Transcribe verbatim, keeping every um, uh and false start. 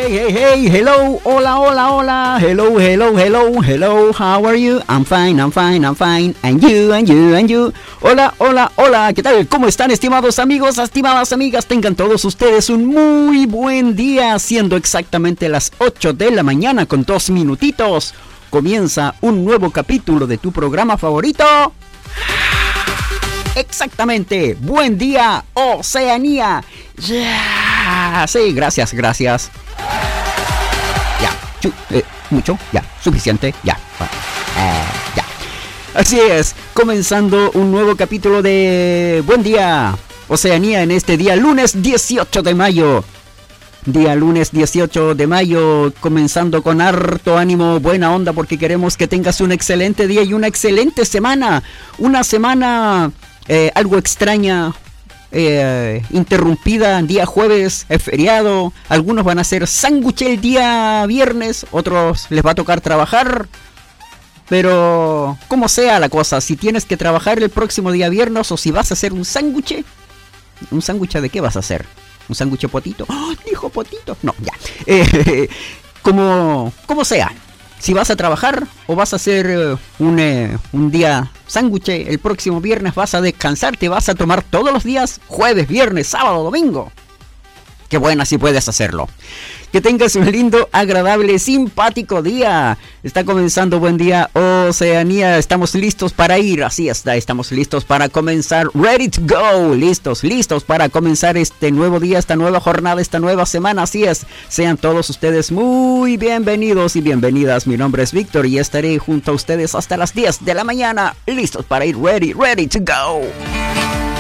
Hey, hey, hey, hello, hola, hola, hola, hello, hello, hello, hello, how are you? I'm fine, I'm fine, I'm fine, and you, and you, and you. Hola, hola, hola, ¿qué tal? ¿Cómo están, estimados amigos, estimadas amigas? Tengan todos ustedes un muy buen día, siendo exactamente las ocho de la mañana con dos minutitos. Comienza un nuevo capítulo de tu programa favorito. Exactamente, buen día, Oceanía. Yeah. Sí, gracias, gracias. Ya, chu, eh, mucho, ya, suficiente, ya, eh, ya. Así es, comenzando un nuevo capítulo de Buen Día, Oceanía, en este día lunes dieciocho de mayo. Día lunes dieciocho de mayo, comenzando con harto ánimo, buena onda, porque queremos que tengas un excelente día y una excelente semana. Una semana eh, algo extraña, eh, interrumpida, día jueves, es feriado. Algunos van a hacer sándwich el día viernes, otros les va a tocar trabajar. Pero como sea la cosa, si tienes que trabajar el próximo día viernes o si vas a hacer un sándwich, ¿un sándwich de qué vas a hacer? ¿Un sándwich potito? ¡Oh, dijo potito! No, ya. Eh, como, como sea. Si vas a trabajar o vas a hacer uh, un, eh, un día sándwich, el próximo viernes vas a descansar, te vas a tomar todos los días, jueves, viernes, sábado, domingo. Qué buena si puedes hacerlo. Que tengas un lindo, agradable, simpático día. Está comenzando Buen Día, Oceanía. Estamos listos para ir. Así está, estamos listos para comenzar. Ready to go. Listos, listos para comenzar este nuevo día, esta nueva jornada, esta nueva semana. Así es. Sean todos ustedes muy bienvenidos y bienvenidas. Mi nombre es Víctor y estaré junto a ustedes hasta las diez de la mañana. Listos para ir. Ready, ready to go.